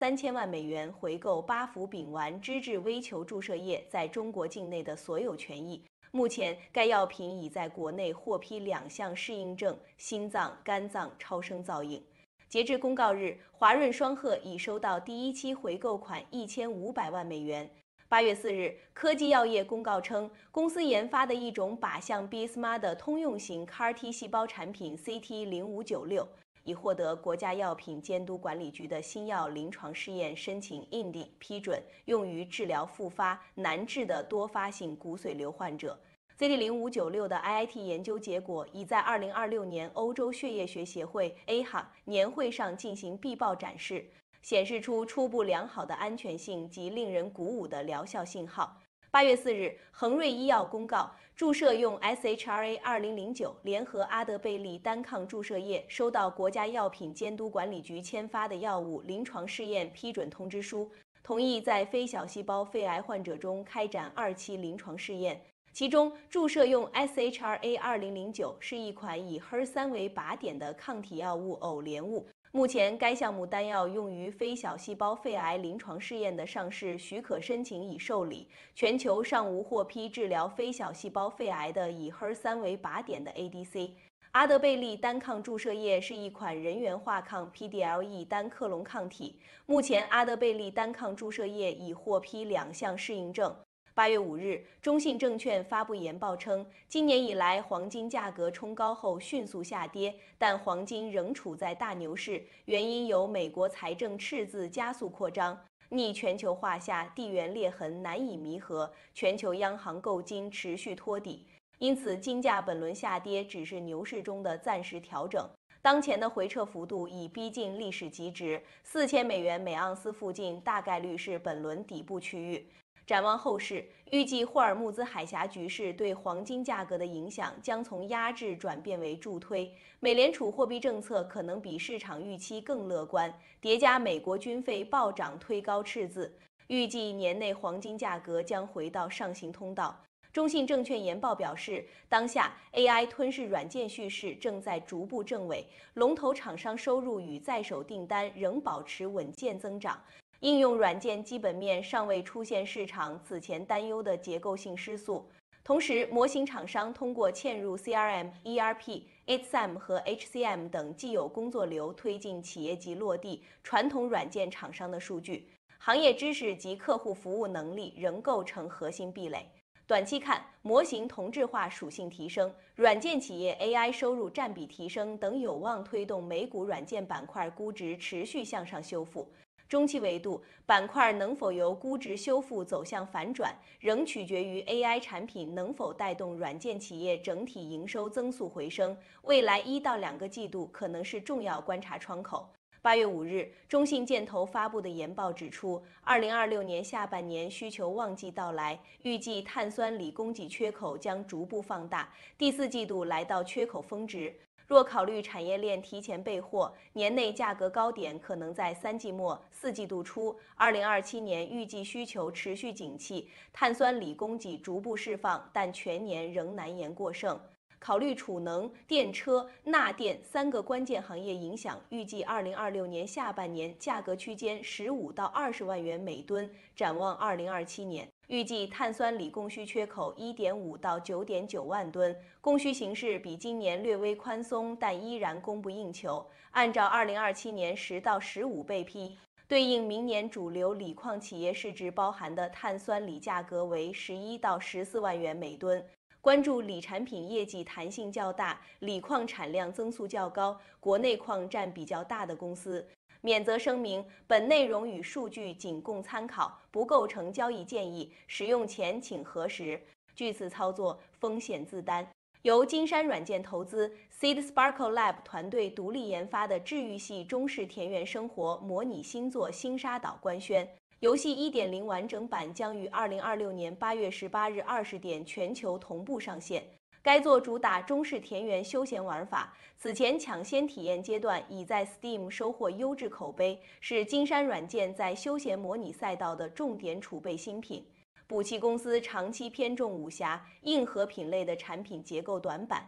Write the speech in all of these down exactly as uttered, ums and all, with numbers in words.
三千万美元回购八氟丙烷脂质微球注射液在中国境内的所有权益。目前，该药品已在国内获批两项适应症：心脏、肝脏超声造影。截至公告日，华润双鹤已收到第一期回购款一千五百万美元。八月四日，科技药业公告称，公司研发的一种靶向 B S M A 的通用型 C A R T 细胞产品 C T 零五九六已获得国家药品监督管理局的新药临床试验申请 I N D I 批准，用于治疗复发难治的多发性骨髓瘤患者。C T 零五九六的 I I T 研究结果已在二零二六年欧洲血液学协会 A H A 年会上进行必报展示，显示出初步良好的安全性及令人鼓舞的疗效信号。八月四日，恒瑞医药公告，注射用 S H R A 二零零九联合阿德贝利单抗注射液收到国家药品监督管理局签发的药物临床试验批准通知书，同意在非小细胞肺癌患者中开展二期临床试验。其中，注射用 S H R A 二零零九是一款以 H E R 三为靶点的抗体药物偶联物。目前，该项目单药用于非小细胞肺癌临床试验的上市许可申请已受理，全球尚无获批治疗非小细胞肺癌的以 H E R 三为靶点的 A D C。阿德贝利单抗注射液是一款人源化抗 P D L E 单克隆抗体，目前阿德贝利单抗注射液已获批两项适应症。八月五日，中信证券发布研报称，今年以来黄金价格冲高后迅速下跌，但黄金仍处在大牛市，原因有美国财政赤字加速扩张，逆全球化下地缘裂痕难以弥合，全球央行购金持续托底，因此金价本轮下跌只是牛市中的暂时调整。当前的回撤幅度已逼近历史极值，四千美元每盎司附近大概率是本轮底部区域。展望后市，预计霍尔木兹海峡局势对黄金价格的影响将从压制转变为助推。美联储货币政策可能比市场预期更乐观，叠加美国军费暴涨推高赤字，预计年内黄金价格将回到上行通道。中信证券研报表示，当下 A I 吞噬软件叙事正在逐步正尾，龙头厂商收入与在手订单仍保持稳健增长。应用软件基本面尚未出现市场此前担忧的结构性失速，同时模型厂商通过嵌入 C R M、E R P、H C M 和 H C M 等既有工作流推进企业级落地传统软件厂商的数据，行业知识及客户服务能力仍构成核心壁垒。短期看，模型同质化属性提升，软件企业 A I 收入占比提升等有望推动美股软件板块估值持续向上修复。中期维度，板块能否由估值修复走向反转，仍取决于 A I 产品能否带动软件企业整体营收增速回升。未来一到两个季度可能是重要观察窗口。八月五日，中信建投发布的研报指出，二零二六年下半年需求旺季到来，预计碳酸锂供给缺口将逐步放大，第四季度来到缺口峰值。若考虑产业链提前备货，年内价格高点可能在三季末、四季度初。二零二七年预计需求持续景气，碳酸锂供给逐步释放，但全年仍难言过剩。考虑储能、电车、钠电三个关键行业影响，预计二零二六年下半年价格区间十五到二十万元每吨。展望二零二七年，预计碳酸锂供需缺口一点五到九点九万吨，供需形势比今年略微宽松，但依然供不应求。按照二零二七年十到十五倍 P， 对应明年主流锂矿企业市值包含的碳酸锂价格为十一到十四万元每吨。关注锂产品业绩弹性较大、锂矿产量增速较高、国内矿占比较大的公司。免责声明：本内容与数据仅供参考，不构成交易建议，使用前请核实。据此操作风险自担。由金山软件投资 Seed Sparkle Lab 团队独立研发的治愈系中式田园生活模拟星座星沙岛官宣。游戏 一点零 完整版将于二零二六年八月十八日二十点全球同步上线。该作主打中式田园休闲玩法，此前抢先体验阶段已在 Steam 收获优质口碑，是金山软件在休闲模拟赛道的重点储备新品。补齐公司长期偏重武侠、硬核品类的产品结构短板。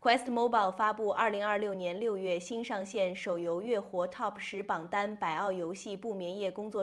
Quest Mobile 发布二零二六年六月新上线手游月活 Top 十榜单，百奥游戏不眠夜工作